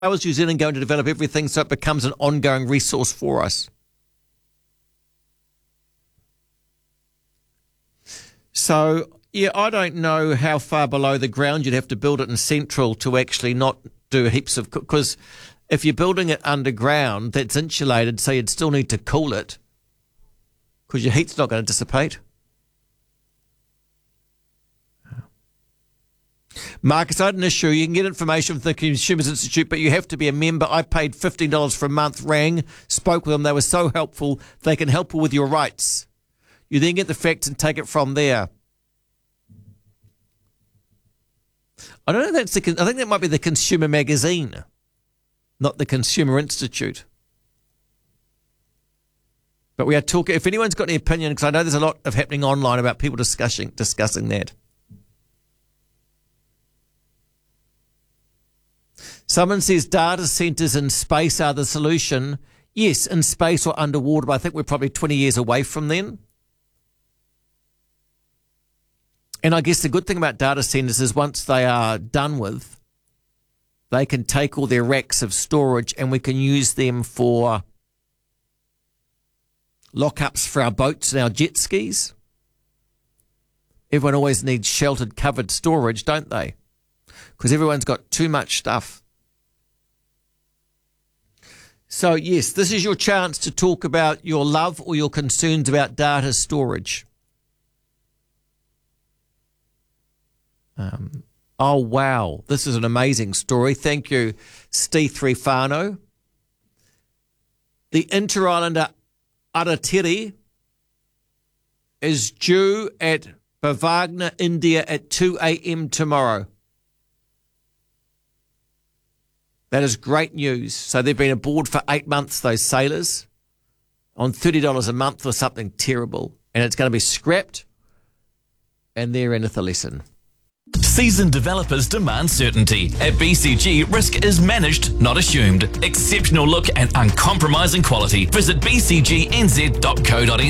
How is New Zealand going to develop everything so it becomes an ongoing resource for us? So, yeah, I don't know how far below the ground you'd have to build it in Central to actually not do heaps of... Because if you're building it underground, that's insulated, so you'd still need to cool it because your heat's not going to dissipate. Marcus, I had an issue. You can get information from the Consumers Institute, but you have to be a member. I paid $15 for a month, rang, spoke with them. They were so helpful. They can help you with your rights. You then get the facts and take it from there. I don't know if that's I think that might be the Consumer Magazine, not the Consumer Institute. But we are talking, if anyone's got any opinion, because I know there's a lot of happening online about people discussing that. Someone says data centres in space are the solution. Yes, in space or underwater, but I think we're probably 20 years away from then. And I guess the good thing about data centres is once they are done with, they can take all their racks of storage and we can use them for lockups for our boats and our jet skis. Everyone always needs sheltered, covered storage, don't they? Because everyone's got too much stuff. So, yes, this is your chance to talk about your love or your concerns about data storage. Oh, wow. This is an amazing story. Thank you, Steve Trefano. The Inter-Islander Aratiri is due at Bhavagna, India at 2 a.m. tomorrow. That is great news. So they've been aboard for 8 months, those sailors, on $30 a month or something terrible. And it's going to be scrapped, and they're in a lesson. Seasoned developers demand certainty. At BCG, risk is managed, not assumed. Exceptional look and uncompromising quality. Visit bcgnz.co.nz.